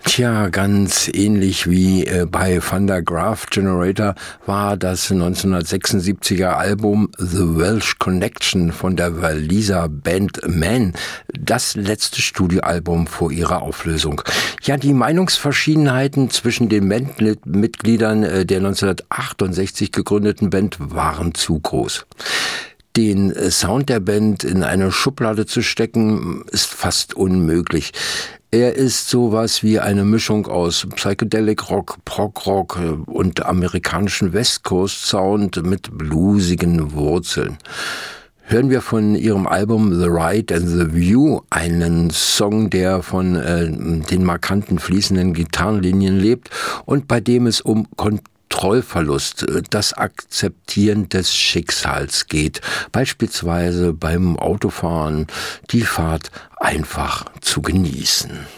Tja, ganz ähnlich wie bei Van der Graaf Generator war das 1976er Album The Welsh Connection von der Waliser Band Man das letzte Studioalbum vor ihrer Auflösung. Ja, die Meinungsverschiedenheiten zwischen den Bandmitgliedern der 1968 gegründeten Band waren zu groß. Den Sound der Band in eine Schublade zu stecken, ist fast unmöglich. Er ist sowas wie eine Mischung aus Psychedelic Rock, Prog Rock und amerikanischen West Coast Sound mit bluesigen Wurzeln. Hören wir von ihrem Album The Ride and the View einen Song, der von den markanten fließenden Gitarrenlinien lebt und bei dem es um Kontrollverlust, das Akzeptieren des Schicksals geht. Beispielsweise beim Autofahren die Fahrt einfach zu genießen.